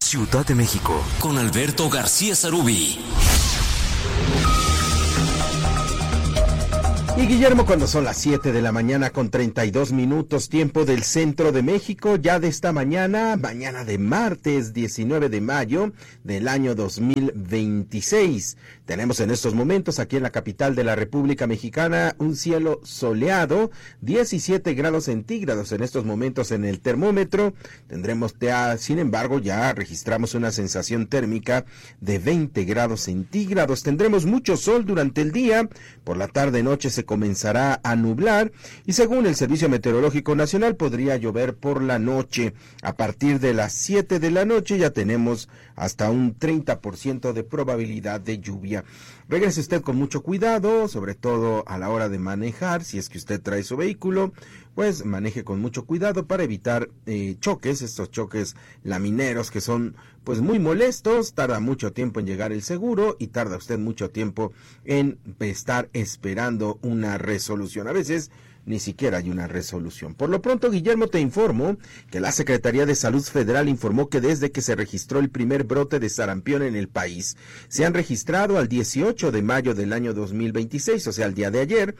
Ciudad de México, con Alberto García Sarubí. Y Guillermo, cuando son las 7 de la mañana con 32 minutos, tiempo del centro de México, ya de esta mañana de martes 19 de mayo del año 2026. Tenemos en estos momentos aquí en la capital de la República Mexicana un cielo soleado, 17 grados centígrados en estos momentos en el termómetro. Sin embargo, ya registramos una sensación térmica de 20 grados centígrados. Tendremos mucho sol durante el día, por la tarde-noche se comenzará a nublar y según el Servicio Meteorológico Nacional podría llover por la noche. A partir de las 7 de la noche ya tenemos hasta un 30% de probabilidad de lluvia. Regrese usted con mucho cuidado, sobre todo a la hora de manejar. Si es que usted trae su vehículo, pues maneje con mucho cuidado para evitar choques, estos choques lamineros que son pues muy molestos. Tarda mucho tiempo en llegar el seguro y tarda usted mucho tiempo en estar esperando una resolución. A veces ni siquiera hay una resolución. Por lo pronto, Guillermo, te informo que la Secretaría de Salud Federal informó que desde que se registró el primer brote de sarampión en el país, se han registrado al 18 de mayo del año 2026, o sea, al día de ayer,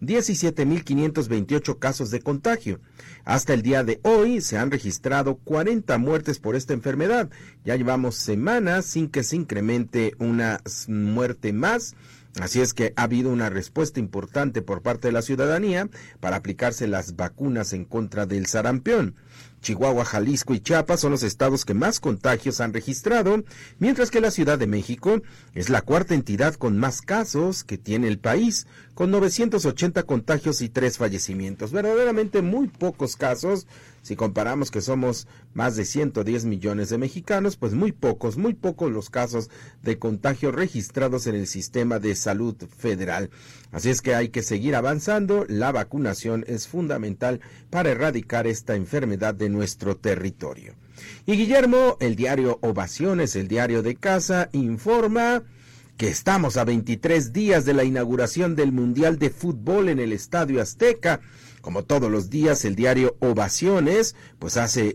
17,528 casos de contagio. Hasta el día de hoy se han registrado 40 muertes por esta enfermedad. Ya llevamos semanas sin que se incremente una muerte más. Así es que ha habido una respuesta importante por parte de la ciudadanía para aplicarse las vacunas en contra del sarampión. Chihuahua, Jalisco y Chiapas son los estados que más contagios han registrado, mientras que la Ciudad de México es la cuarta entidad con más casos que tiene el país, con 980 contagios y 3 fallecimientos. Verdaderamente muy pocos casos. Si comparamos que somos más de 110 millones de mexicanos, pues muy pocos los casos de contagio registrados en el sistema de salud federal. Así es que hay que seguir avanzando. La vacunación es fundamental para erradicar esta enfermedad de nuestro territorio. Y Guillermo, el diario Ovaciones, el diario de casa, informa que estamos a 23 días de la inauguración del Mundial de Fútbol en el Estadio Azteca. Como todos los días, el diario Ovaciones pues hace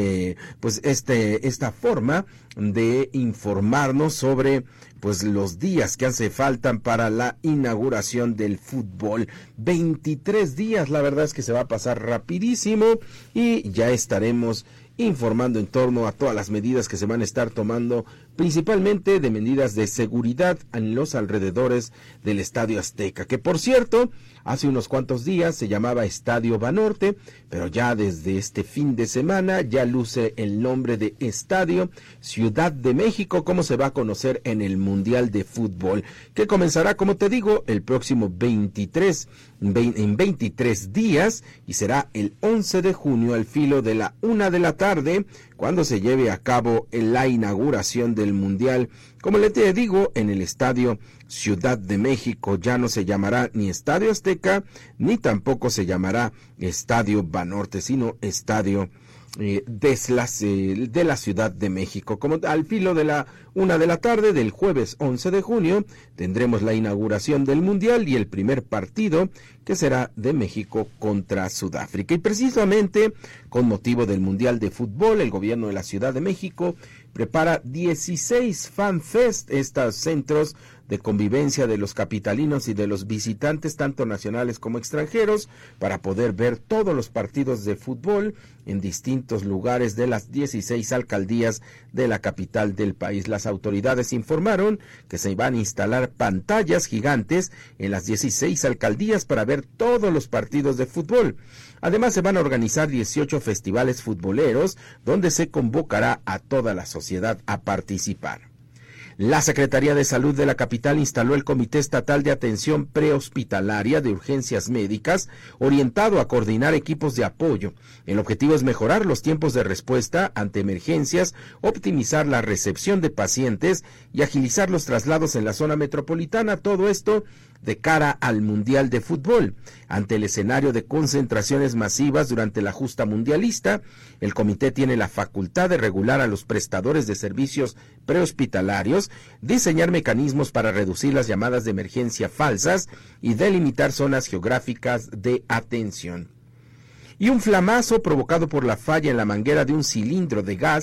esta forma de informarnos sobre pues los días que hace faltan para la inauguración del fútbol. 23 días, la verdad es que se va a pasar rapidísimo y ya estaremos informando en torno a todas las medidas que se van a estar tomando, principalmente de medidas de seguridad en los alrededores del Estadio Azteca, que por cierto, hace unos cuantos días se llamaba Estadio Banorte, pero ya desde este fin de semana ya luce el nombre de Estadio Ciudad de México, como se va a conocer en el Mundial de Fútbol, que comenzará, como te digo, el próximo en 23 días y será el 11 de junio al filo de la 1 de la tarde, cuando se lleve a cabo la inauguración del Mundial. Como le te digo, en el Estadio Ciudad de México ya no se llamará ni Estadio Azteca, ni tampoco se llamará Estadio Banorte, sino Estadio de la Ciudad de México. Como al filo de la 1 de la tarde del jueves 11 de junio tendremos la inauguración del Mundial y el primer partido, que será de México contra Sudáfrica. Y precisamente con motivo del Mundial de Fútbol, el gobierno de la Ciudad de México prepara 16 FanFest, estos centros de convivencia de los capitalinos y de los visitantes, tanto nacionales como extranjeros, para poder ver todos los partidos de fútbol en distintos lugares de las 16 alcaldías de la capital del país. Las autoridades informaron que se van a instalar pantallas gigantes en las 16 alcaldías para ver todos los partidos de fútbol. Además, se van a organizar 18 festivales futboleros donde se convocará a toda la sociedad a participar. La Secretaría de Salud de la capital instaló el Comité Estatal de Atención Prehospitalaria de Urgencias Médicas, orientado a coordinar equipos de apoyo. El objetivo es mejorar los tiempos de respuesta ante emergencias, optimizar la recepción de pacientes y agilizar los traslados en la zona metropolitana. Todo esto de cara al Mundial de Fútbol. Ante el escenario de concentraciones masivas durante la justa mundialista, el comité tiene la facultad de regular a los prestadores de servicios prehospitalarios, diseñar mecanismos para reducir las llamadas de emergencia falsas y delimitar zonas geográficas de atención. Y un flamazo provocado por la falla en la manguera de un cilindro de gas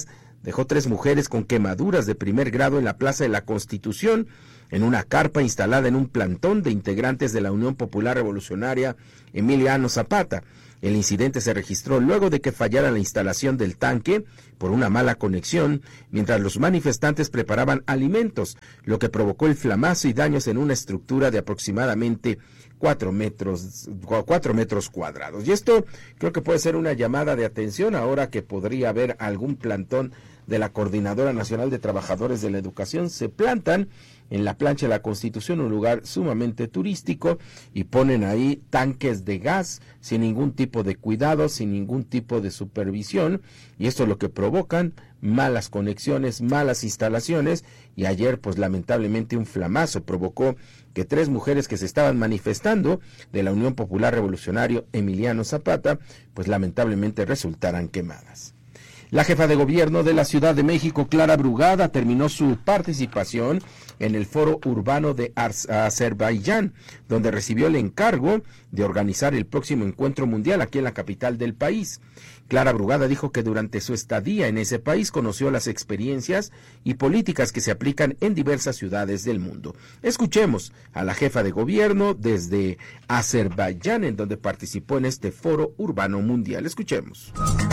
dejó 3 mujeres con quemaduras de primer grado en la Plaza de la Constitución, en una carpa instalada en un plantón de integrantes de la Unión Popular Revolucionaria Emiliano Zapata. El incidente se registró luego de que fallara la instalación del tanque por una mala conexión, mientras los manifestantes preparaban alimentos, lo que provocó el flamazo y daños en una estructura de aproximadamente 4 metros cuadrados. Y esto creo que puede ser una llamada de atención ahora que podría haber algún plantón de la Coordinadora Nacional de Trabajadores de la Educación. Se plantan en la plancha de la Constitución, un lugar sumamente turístico, y ponen ahí tanques de gas sin ningún tipo de cuidado, sin ningún tipo de supervisión, y esto es lo que provocan malas conexiones, malas instalaciones, y ayer pues lamentablemente un flamazo provocó que 3 mujeres que se estaban manifestando de la Unión Popular Revolucionario Emiliano Zapata pues lamentablemente resultaran quemadas. La jefa de gobierno de la Ciudad de México, Clara Brugada, terminó su participación en el Foro Urbano de Azerbaiyán, donde recibió el encargo de organizar el próximo encuentro mundial aquí en la capital del país. Clara Brugada dijo que durante su estadía en ese país conoció las experiencias y políticas que se aplican en diversas ciudades del mundo. Escuchemos a la jefa de gobierno desde Azerbaiyán, en donde participó en este Foro Urbano Mundial. Escuchemos.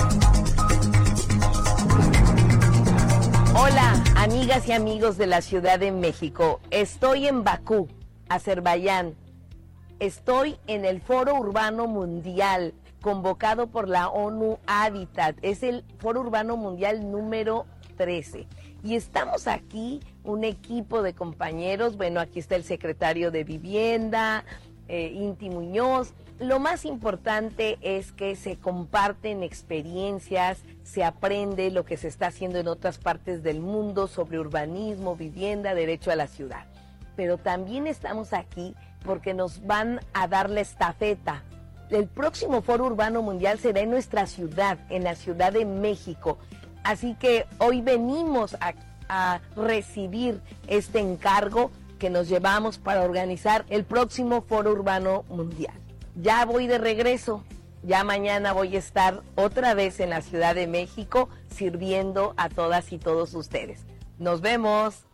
Hola, amigas y amigos de la Ciudad de México. Estoy en Bakú, Azerbaiyán. Estoy en el Foro Urbano Mundial, convocado por la ONU Habitat. Es el Foro Urbano Mundial número 13. Y estamos aquí, un equipo de compañeros. Bueno, aquí está el secretario de Vivienda, Inti Muñoz. Lo más importante es que se comparten experiencias, se aprende lo que se está haciendo en otras partes del mundo sobre urbanismo, vivienda, derecho a la ciudad. Pero también estamos aquí porque nos van a dar la estafeta. El próximo Foro Urbano Mundial será en nuestra ciudad, en la Ciudad de México. Así que hoy venimos a recibir este encargo que nos llevamos para organizar el próximo Foro Urbano Mundial. Ya voy de regreso, ya mañana voy a estar otra vez en la Ciudad de México sirviendo a todas y todos ustedes. Nos vemos.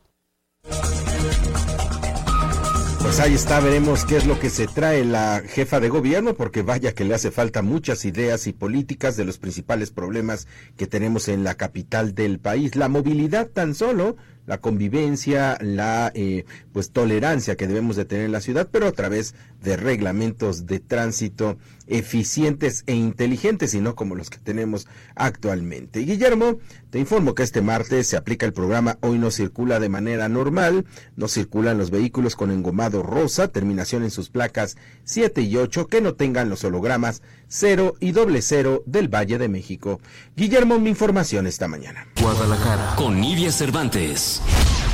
Pues ahí está, veremos qué es lo que se trae la jefa de gobierno, porque vaya que le hace falta muchas ideas y políticas de los principales problemas que tenemos en la capital del país. La movilidad tan solo, la convivencia, la pues tolerancia que debemos de tener en la ciudad, pero a través de reglamentos de tránsito eficientes e inteligentes, y no como los que tenemos actualmente. Guillermo, te informo que este martes se aplica el programa Hoy no circula de manera normal. No circulan los vehículos con engomado rosa, terminación en sus placas 7 y 8, que no tengan los hologramas 0 y 00 del Valle de México. Guillermo, mi información esta mañana. Guadalajara, con Nidia Cervantes.